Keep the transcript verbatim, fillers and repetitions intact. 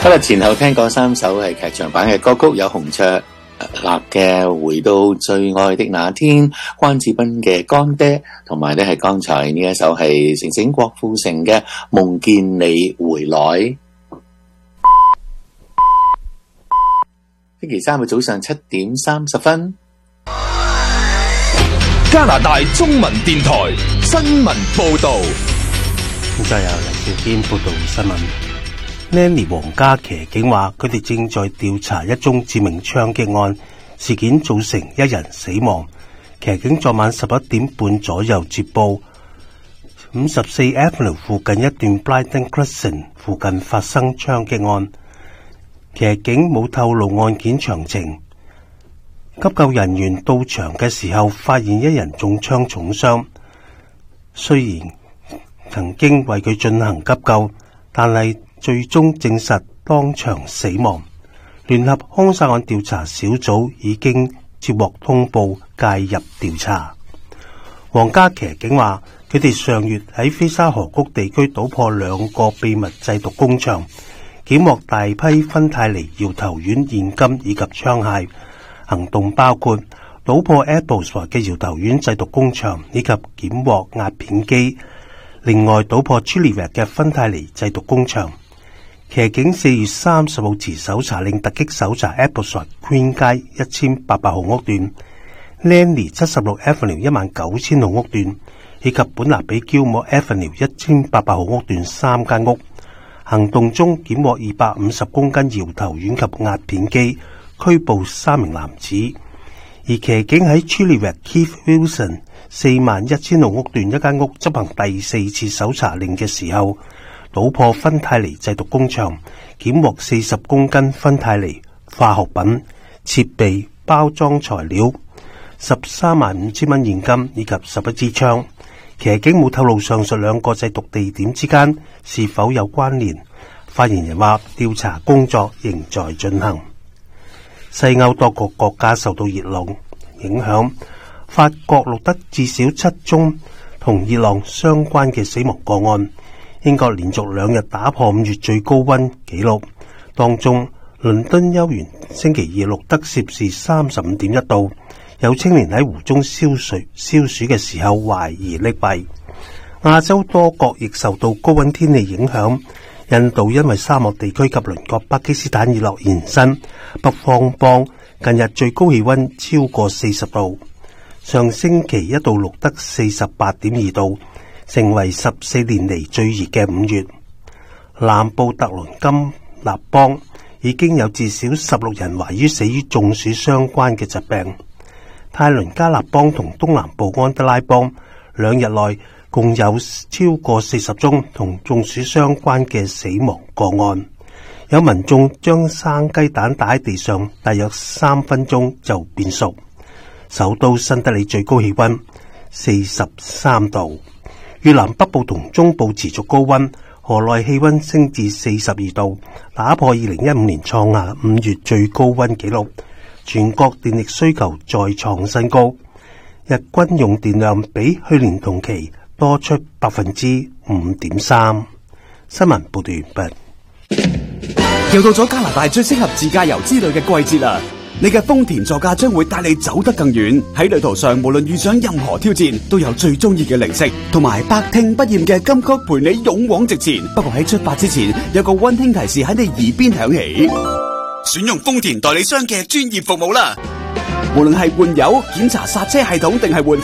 今日前後聽過三首係劇場版嘅歌曲，有洪卓立嘅《回到最愛的那天》，關智斌嘅《乾爹》，同埋咧係剛才呢一首係城城郭富城嘅《夢見你回來》。星期三嘅早上七點三十分， 加拿大中文電台新聞報道。 現在由黎兆堅報道新聞。Nanny 皇家騎警話，佢哋正在調查一宗致命槍擊案，事件造成一人死亡。騎警昨晚十一點半左右接報，五十四 Avenue 附近一段 Blyden Crescent 附近發生槍擊案。騎警冇透露案件詳情。急救人員到場嘅時候，發現一人中槍重傷，雖然曾經為佢進行急救，但係最終證實當場死亡。聯合兇殺案調查小組已經接獲通報，介入調查。皇家騎警話，佢哋上月喺菲沙河谷地區搗破兩個秘密製毒工場，檢獲大批芬太尼搖頭丸現金以及槍械。行動包括搗破 Applesward 嘅搖頭丸製毒工場，以及檢獲壓片機。另外搗破 Chilliwack 嘅芬太尼製毒工場。騎警四月三十號持搜查令突擊搜查 Applesward Queen 街一千八百號屋段、Langley 七十六 Avenue 一萬九千號屋段，以及本拿比 Gilmore Avenue 一千八百號屋段三間屋。行動中檢獲二百五十公斤搖頭丸及壓片機，拘捕三名男子。而騎警喺 Chilliwack Keith Wilson 四萬一千號屋段一間屋執行第四次搜查令嘅時候，搗破芬太尼製毒工場，檢獲四十公斤芬太尼化學品、設備、包裝材料、十三萬五千蚊現金以及十一支槍。騎警冇透露上述兩個製毒地點之間是否有關聯。發言人話，調查工作仍在進行。西歐多個國家受到熱浪影響，法國錄得至少七宗同熱浪相關嘅死亡個案。英國連續兩日打破五月最高溫紀錄，當中倫敦休園星期二錄得攝氏三十五點一度，有青年喺湖中消水消暑嘅時候懷疑溺斃。亞洲多國亦受到高溫天氣影響，印度因為沙漠地區及鄰國巴基斯坦熱浪延伸，北方邦近日最高氣溫超過四十度，上星期一度錄得四十八點二度，成為十四年嚟最熱嘅五月。南部特倫金納邦已經有至少十六人懷疑死於中暑相關嘅疾病。泰倫加納邦同東南部安德拉邦兩日內共有超過四十宗同中暑相關嘅死亡個案。有民眾將生雞蛋打喺地上，大約三分鐘就變熟。首都新德里最高氣溫四十三度。越南北部同中部持續高溫，河內氣溫升至四十二度，打破二零一五年創下五月最高溫紀錄。全國電力需求再創新高，日均用電量比去年同期多出百分之五點三。新聞報道完畢。 又到咗加拿大最適合自駕遊之旅嘅季節啦！你嘅豐田座駕將會帶你走得更遠。喺旅途上，無論遇上任何挑戰，都有最中意嘅零食同埋百聽不厭嘅金曲陪你勇往直前。不過喺出發之前，有個溫馨提示喺你耳邊響起：選用豐田代理商嘅專業服務啦！無論係換油、檢查剎車系統定係換